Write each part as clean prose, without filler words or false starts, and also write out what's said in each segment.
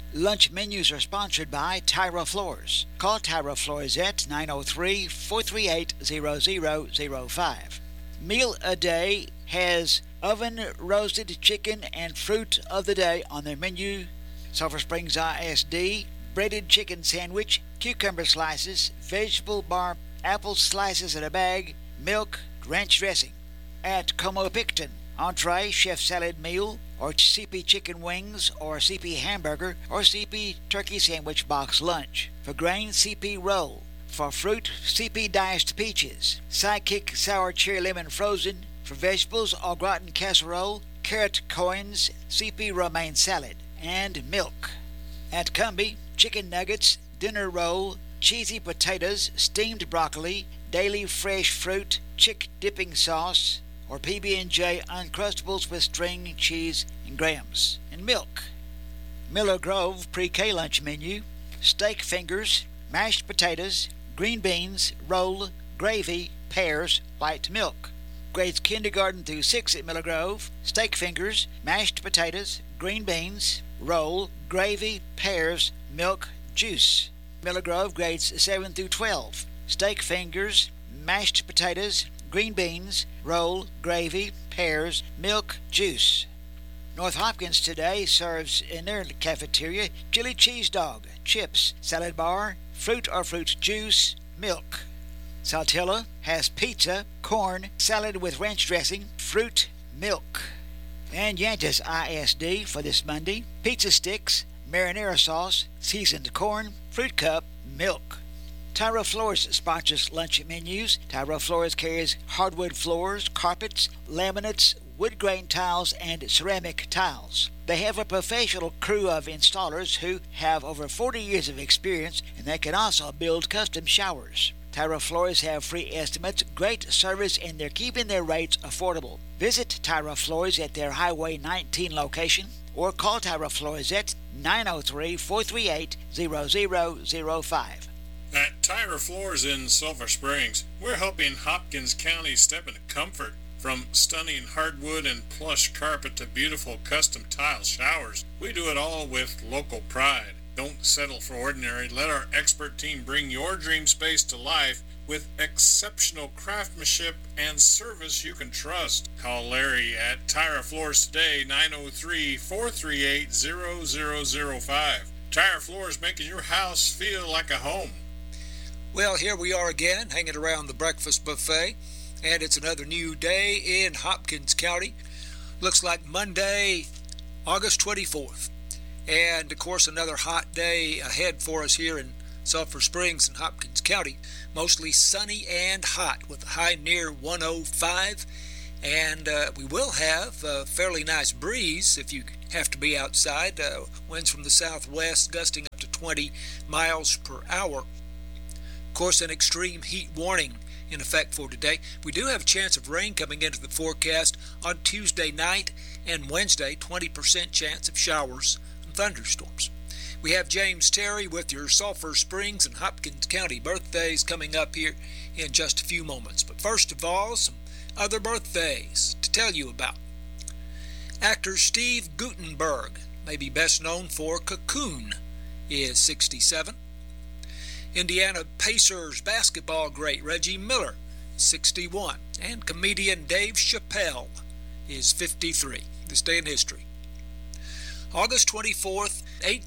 Lunch menus are sponsored by Tyra Floors. Call Tyra Floors at 903-438-0005. Meal a Day has oven-roasted chicken and fruit of the day on their menu. Sulphur Springs ISD, breaded chicken sandwich, cucumber slices, vegetable bar, apple slices in a bag, milk, ranch dressing. At Como Picton, entree, chef salad meal, or CP chicken wings, or CP hamburger, or CP turkey sandwich box lunch. For grain, CP roll. For fruit, CP diced peaches. Sidekick sour cherry lemon frozen. For vegetables, au gratin casserole, carrot coins, CP romaine salad, and milk. At Cumbie, chicken nuggets, dinner roll, cheesy potatoes, steamed broccoli, daily fresh fruit, chick dipping sauce, or PB&J Uncrustables with string, cheese, and grahams, and milk. Miller Grove pre-K lunch menu, steak fingers, mashed potatoes, green beans, roll, gravy, pears, white milk. Grades kindergarten through 6 at Miller Grove, steak fingers, mashed potatoes, green beans, roll, gravy, pears, milk, juice. Miller Grove grades 7 through 12, steak fingers, mashed potatoes, green beans, roll, gravy, pears, milk, juice. North Hopkins today serves in their cafeteria chili cheese dog, chips, salad bar, fruit or fruit juice, milk. Saltillo has pizza, corn, salad with ranch dressing, fruit, milk. And Yantas ISD for this Monday, pizza sticks, marinara sauce, seasoned corn, fruit cup, milk. Tyra Floors sponsors lunch menus. Tyra Floors carries hardwood floors, carpets, laminates, wood grain tiles, and ceramic tiles. They have a professional crew of installers who have over 40 years of experience, and they can also build custom showers. Tyra Floors have free estimates, great service, and they're keeping their rates affordable. Visit Tyra Floors at their Highway 19 location or call Tyra Floors at 903-438-0005. At Tyra Floors in Sulphur Springs, we're helping Hopkins County step into comfort. From stunning hardwood and plush carpet to beautiful custom tile showers, we do it all with local pride. Don't settle for ordinary. Let our expert team bring your dream space to life with exceptional craftsmanship and service you can trust. Call Larry at Tyra Floors today, 903-438-0005. Tyra Floors, making your house feel like a home. Well, here we are again, hanging around the breakfast buffet, and it's another new day in Hopkins County. Looks like Monday, August 24th. And, of course, another hot day ahead for us here in Sulphur Springs and Hopkins County. Mostly sunny and hot with a high near 105. And we will have a fairly nice breeze if you have to be outside. Winds from the southwest gusting up to 20 miles per hour. Of course, an extreme heat warning in effect for today. We do have a chance of rain coming into the forecast on Tuesday night and Wednesday, 20% chance of showers and thunderstorms. We have James Terry with your Sulphur Springs and Hopkins County birthdays coming up here in just a few moments. But first of all, some other birthdays to tell you about. Actor Steve Guttenberg, maybe best known for Cocoon, is 67. Indiana Pacers basketball great Reggie Miller, 61. And comedian Dave Chappelle is 53. This day in history. August 24th,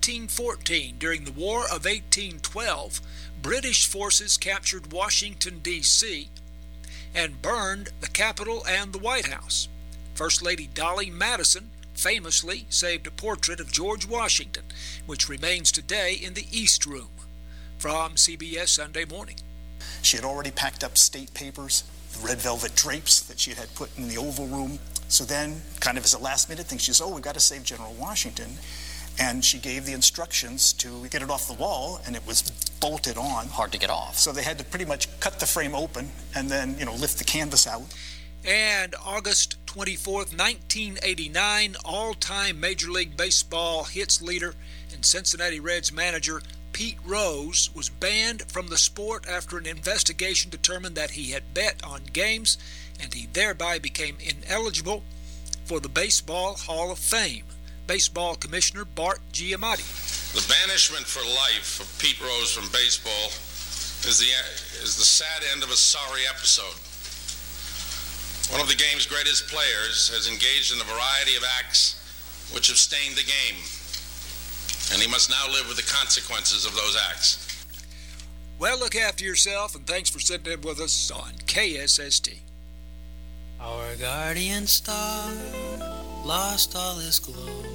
1814, during the War of 1812, British forces captured Washington, D.C. and burned the Capitol and the White House. First Lady Dolly Madison famously saved a portrait of George Washington, which remains today in the East Room. From CBS Sunday Morning. She had already packed up state papers, the red velvet drapes that she had put in the Oval Room. So then, kind of as a last-minute thing, she says, we've got to save General Washington. And she gave the instructions to get it off the wall, and it was bolted on. Hard to get off. So they had to pretty much cut the frame open and then, lift the canvas out. And August 24th, 1989, all-time Major League Baseball hits leader and Cincinnati Reds manager Pete Rose was banned from the sport after an investigation determined that he had bet on games, and he thereby became ineligible for the Baseball Hall of Fame. Baseball Commissioner Bart Giamatti The banishment for life of Pete Rose from baseball is the sad end of a sorry episode. One of the game's greatest players has engaged in a variety of acts which have stained the game, and he must now live with the consequences of those acts. Well, look after yourself, and thanks for sitting in with us on KSST. Our guardian star lost all his glow.